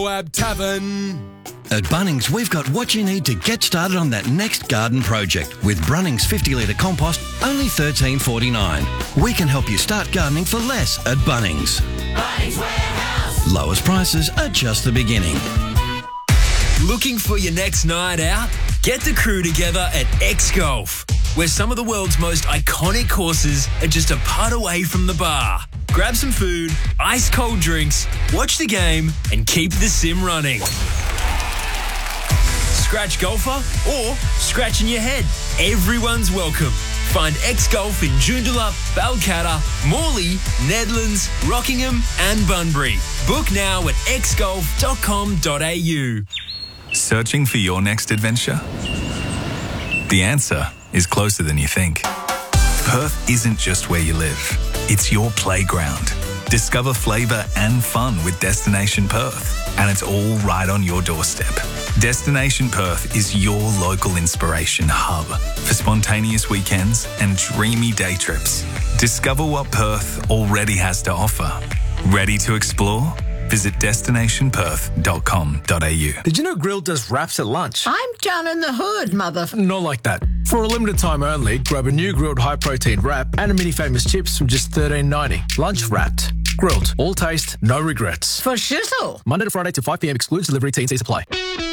Moab Tavern. At Bunnings, we've got what you need to get started on that next garden project. With Brunnings 50-litre compost, only $13.49. We can help you start gardening for less at Bunnings. Bunnings Warehouse. Lowest prices are just the beginning. Looking for your next night out? Get the crew together at X Golf, where some of the world's most iconic courses are just a putt away from the bar. Grab some food, ice-cold drinks, watch the game, and keep the sim running. Scratch golfer or scratch in your head. Everyone's welcome. Find X Golf in Joondalup, Balcatta, Morley, Nedlands, Rockingham and Bunbury. Book now at xgolf.com.au. Searching for your next adventure? The answer is closer than you think. Perth isn't just where you live. It's your playground. Discover flavour and fun with Destination Perth, and it's all right on your doorstep. Destination Perth is your local inspiration hub for spontaneous weekends and dreamy day trips. Discover what Perth already has to offer. Ready to explore? Visit destinationperth.com.au. Did you know Grill does wraps at lunch? I'm John in the Hood, mother... Not like that. For a limited time only, grab a new grilled high-protein wrap and a mini famous chips from just $13.90. Lunch wrapped. Grilled. All taste, no regrets. For shizzle. Monday to Friday to 5 p.m. excludes delivery, T&Cs apply.